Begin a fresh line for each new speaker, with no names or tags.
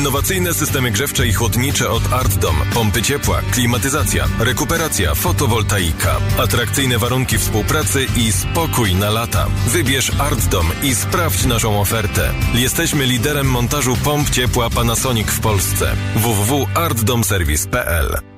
Innowacyjne systemy grzewcze i chłodnicze od ArtDom. Pompy ciepła, klimatyzacja, rekuperacja, fotowoltaika. Atrakcyjne warunki współpracy i spokój na lata. Wybierz ArtDom i sprawdź naszą ofertę. Jesteśmy liderem montażu pomp ciepła Panasonic w Polsce. www.artdomservice.pl